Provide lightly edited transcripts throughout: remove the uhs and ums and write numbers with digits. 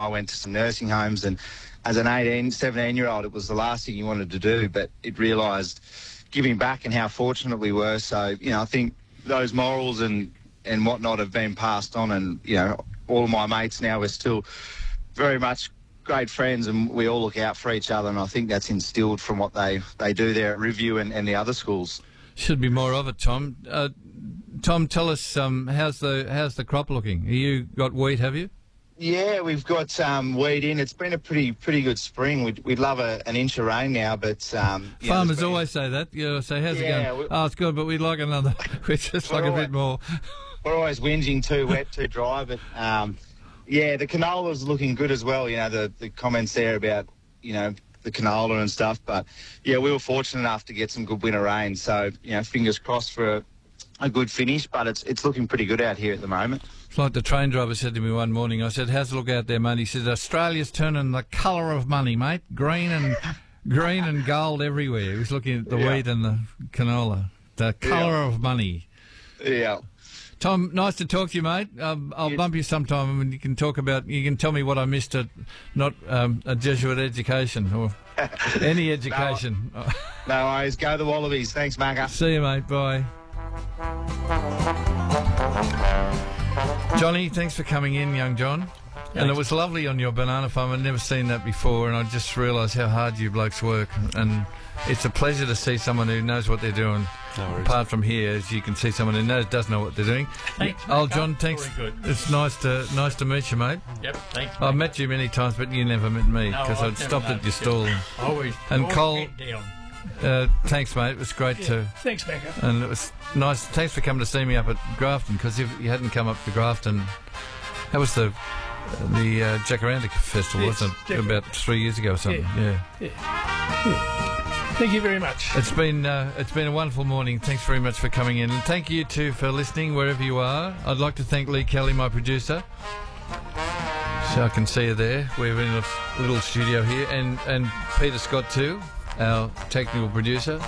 I went to some nursing homes, and as an 18, 17-year-old, it was the last thing you wanted to do, but it realised giving back and how fortunate we were. So, I think those morals and whatnot have been passed on, and, all of my mates now, we're still very much great friends, and we all look out for each other, and I think that's instilled from what they do there at Review and the other schools. Should be more of it, Tom. Tom, tell us, how's the crop looking? You got wheat, have you? Yeah, we've got wheat in. It's been a pretty good spring. We'd love an inch of rain now, but... Farmers always say that. Say, how's it going? It's good, but we'd like another. We'd just like a bit more. We're always whinging too wet, too dry, but... the canola's looking good as well. The comments there about, the canola and stuff. But, we were fortunate enough to get some good winter rain. So, fingers crossed for a good finish. But it's looking pretty good out here at the moment. It's like the train driver said to me one morning. I said, how's it look out there, mate? He said, Australia's turning the colour of money, mate. Green and gold everywhere. He was looking at the wheat and the canola. The colour of money. Yeah. Tom, nice to talk to you, mate. I'll bump you sometime and you can tell me what I missed at not a Jesuit education or any education. No worries. Go the Wallabies. Thanks, Macca. See you, mate. Bye. Johnny, thanks for coming in, young John. Thanks. And it was lovely on your banana farm. I'd never seen that before, and I just realised how hard you blokes work. And it's a pleasure to see someone who knows what they're doing. No worries. Apart from here, as you can see, someone who does know what they're doing. Thanks, John, thanks. It's nice to meet you, mate. Yep, thanks. I've met you many times, but you never met me because I'd stopped at your stall. Always. And Cole, down. thanks, mate. It was great to. Thanks, Becca. And it was nice. Thanks for coming to see me up at Grafton, because if you hadn't come up to Grafton, that was the Jacaranda Festival, wasn't it? About 3 years ago or something. Yeah. Thank you very much. It's been a wonderful morning. Thanks very much for coming in, and thank you too for listening wherever you are. I'd like to thank Lee Kelly, my producer. So I can see her there. We're in a little studio here, and Peter Scott too, our technical producer.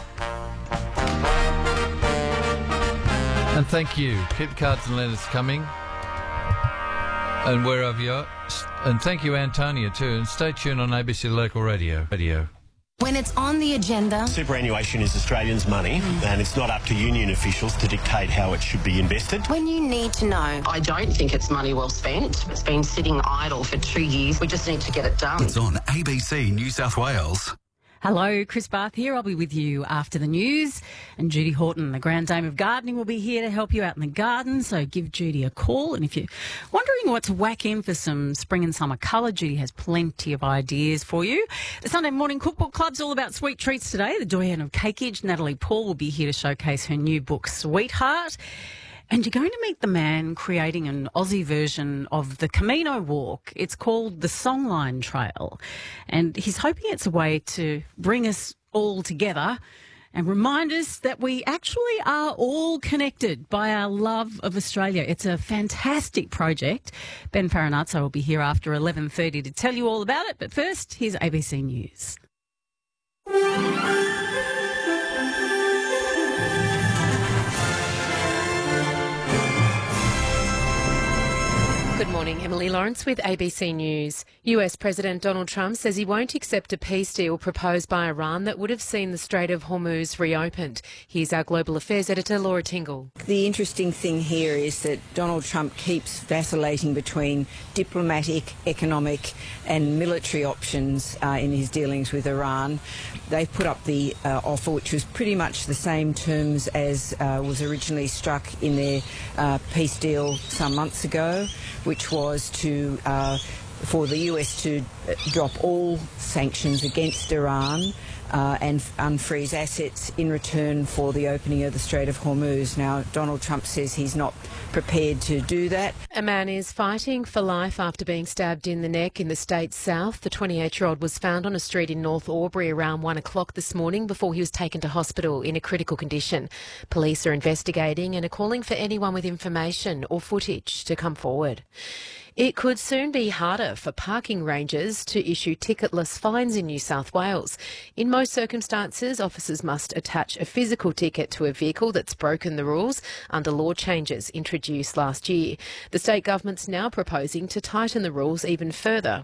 And thank you. Keep cards and letters coming. And wherever you are. And thank you, Antonia, too. And stay tuned on ABC Local Radio. When it's on the agenda... Superannuation is Australians' money, and it's not up to union officials to dictate how it should be invested. When you need to know... I don't think it's money well spent. It's been sitting idle for 2 years. We just need to get it done. It's on ABC New South Wales. Hello, Chris Barth here. I'll be with you after the news. And Judy Horton, the Grand Dame of Gardening, will be here to help you out in the garden. So give Judy a call. And if you're wondering what to whack in for some spring and summer colour, Judy has plenty of ideas for you. The Sunday Morning Cookbook Club's all about sweet treats today. The doyen of cakeage, Natalie Paul, will be here to showcase her new book, Sweetheart. And you're going to meet the man creating an Aussie version of the Camino Walk. It's called the Songline Trail. And he's hoping it's a way to bring us all together and remind us that we actually are all connected by our love of Australia. It's a fantastic project. Ben Farinazzo will be here after 11:30 to tell you all about it. But first, here's ABC News. Good morning, Emily Lawrence with ABC News. US President Donald Trump says he won't accept a peace deal proposed by Iran that would have seen the Strait of Hormuz reopened. Here's our Global Affairs editor, Laura Tingle. The interesting thing here is that Donald Trump keeps vacillating between diplomatic, economic and military options in his dealings with Iran. They've put up the offer, which was pretty much the same terms as was originally struck in their peace deal some months ago, which was for the US to drop all sanctions against Iran and unfreeze assets in return for the opening of the Strait of Hormuz. Now, Donald Trump says he's not prepared to do that. A man is fighting for life after being stabbed in the neck in the state's south. The 28-year-old was found on a street in North Albury around 1 o'clock this morning before he was taken to hospital in a critical condition. Police are investigating and are calling for anyone with information or footage to come forward. It could soon be harder for parking rangers to issue ticketless fines in New South Wales. In most circumstances, officers must attach a physical ticket to a vehicle that's broken the rules under law changes introduced last year. The state government's now proposing to tighten the rules even further